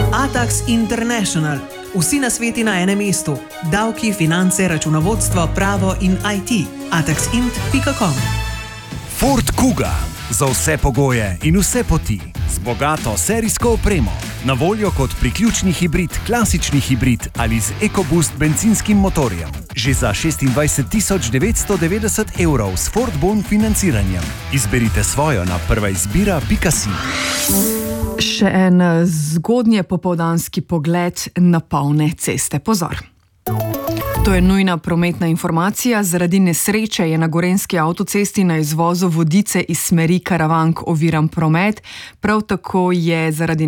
Atax International. Vsi nasveti na enem mestu. Davki, finance, računovodstvo, pravo in IT. ataxint.com. Ford Kuga. Za vse pogoje in vse poti. Z bogato serijsko opremo. Na voljo kot priključni hibrid, klasični hibrid ali z EcoBoost bencinskim motorjem. Že za 26.990 € s Ford Bon financiranjem. Izberite svojo na prvaizbira.si. Še en zgodnje popoldanski pogled na polne ceste. Pozor! To je nujna prometna informacija. Zaradi nesreče je na gorenjski avtocesti na izvozu Vodice iz smeri Karavank oviran promet. Prav tako je zaradi